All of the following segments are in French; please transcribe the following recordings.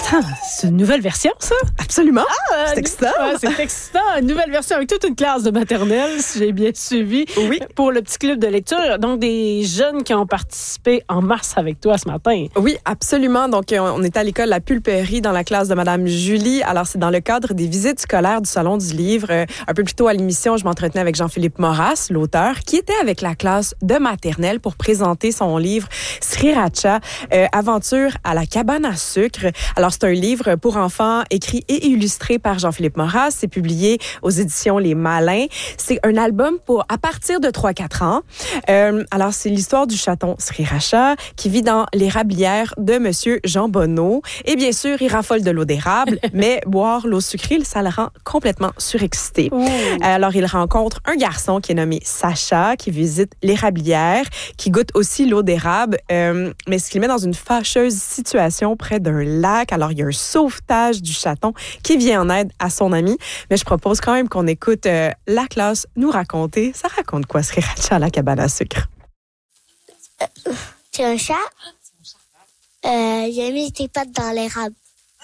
Attends, c'est une nouvelle version, ça? Absolument. C'est excitant. Ouais, c'est excitant. Une nouvelle version avec toute une classe de maternelle, si j'ai bien suivi. Oui. Pour le petit club de lecture. Donc, des jeunes qui ont participé en mars avec toi ce matin. Oui, absolument. Donc, on est à l'école La Pulperie dans la classe de Madame Julie. Alors, c'est dans le cadre des visites scolaires du Salon du Livre. Un peu plus tôt à l'émission, je m'entretenais avec Jean-Philippe Moras, l'auteur, qui était avec la classe de maternelle pour présenter son livre Sriracha, Aventure à la cabane à sucre. Alors, c'est un livre pour enfants écrit et illustré par Jean-Philippe Moras. C'est publié aux éditions Les Malins. C'est un album pour à partir de 3-4 ans. Alors, c'est l'histoire du chaton Sriracha qui vit dans l'érablière de Monsieur Jean Bonneau. Et bien sûr, il raffole de l'eau d'érable, mais boire l'eau sucrée, ça le rend complètement surexcité. Alors, il rencontre un garçon qui est nommé Sacha, qui visite l'érablière, qui goûte aussi l'eau d'érable, mais ce qui le met dans une fâcheuse situation près d'un lac. Alors, il y a un sauvetage du chaton qui vient en aide à son ami. Mais je propose quand même qu'on écoute la classe nous raconter. Ça raconte quoi, Sriracha à la cabane à sucre? C'est un chat. Il a mis ses pattes dans l'érable.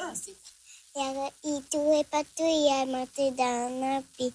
Il tourait partout, il a monté dans un arbre, puis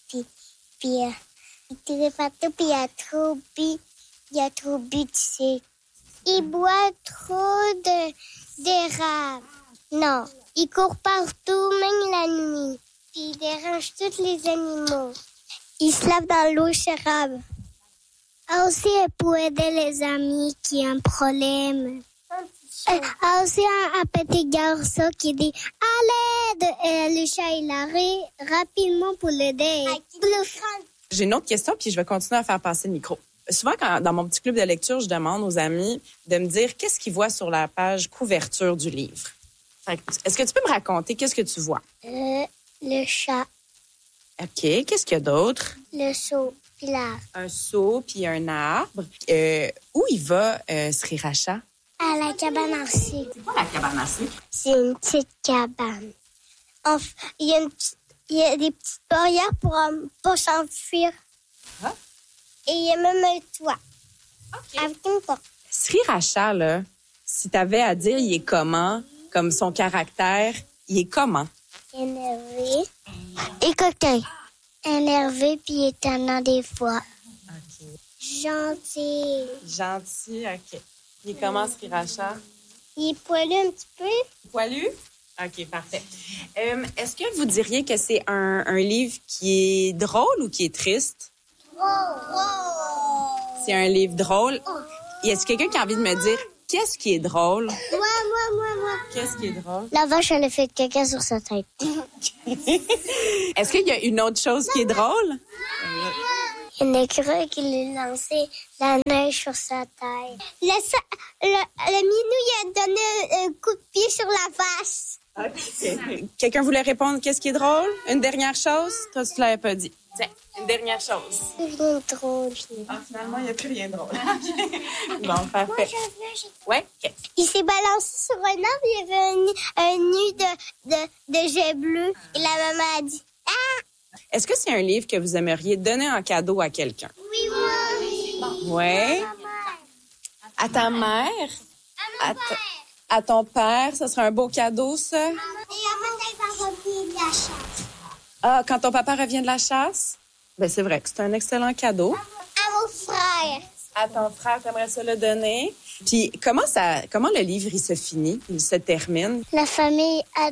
il tourait partout, puis il a trop bu, tu sais. Il boit trop d'érable. Non, il court partout, même la nuit. Puis il dérange tous les animaux. Il se lave dans l'eau d'érable. Aussi, pour aider les amis qui ont un problème. Aussi, un petit garçon qui dit « À l'aide !» Et le chat, il arrive rapidement pour l'aider. J'ai une autre question, puis je vais continuer à faire passer le micro. Souvent, dans mon petit club de lecture, je demande aux amis de me dire qu'est-ce qu'ils voient sur la page couverture du livre. Est-ce que tu peux me raconter qu'est-ce que tu vois? Le chat. OK. Qu'est-ce qu'il y a d'autre? Le seau, puis l'arbre. Un seau, puis un arbre. Où il va, Sriracha? À la cabane à sucre. C'est quoi la cabane à sucre? C'est une petite cabane. Il y a des petites barrières pour s'enfuir. Ah. Et il y a même un toit. OK. Avec une porte. Sriracha, là, si t'avais à dire, il est comment? Comme son caractère, il est comment? Énervé. Et coquin. Énervé puis étonnant des fois. OK. Gentil. Gentil, OK. Il est comment, Sriracha? Il est poilu un petit peu. Poilu? OK, parfait. Est-ce que vous diriez que c'est un livre qui est drôle ou qui est triste? C'est un livre drôle. Et est-ce quelqu'un qui a envie de me dire qu'est-ce qui est drôle? Moi. Qu'est-ce qui est drôle? La vache, elle a fait caca sur sa tête. Est-ce qu'il y a une autre chose qui est drôle? Il y a un écureuil qui lui a lancé la neige sur sa tête. Le minou, il a donné un coup de pied sur la vache. Okay. Quelqu'un voulait répondre qu'est-ce qui est drôle? Une dernière chose? Toi, tu ne l'avais pas dit. Tiens, une dernière chose. C'est bien drôle. Finalement, il n'y a plus rien de drôle. Bon, parfait. Ouais? Okay. Il s'est balancé sur un arbre, il y avait un nid de jet bleu. Et la maman a dit « Ah! » Est-ce que c'est un livre que vous aimeriez donner en cadeau à quelqu'un? Oui, moi. Oui. À ta mère? À mon père. À ton père? Ça serait un beau cadeau, ça? Et peut-être à revient de la chasse. Ah, quand ton papa revient de la chasse? Ben c'est vrai que c'est un excellent cadeau. À mon frère. À ton frère, t'aimerais ça le donner? Puis comment le livre, il se finit? Il se termine? La famille a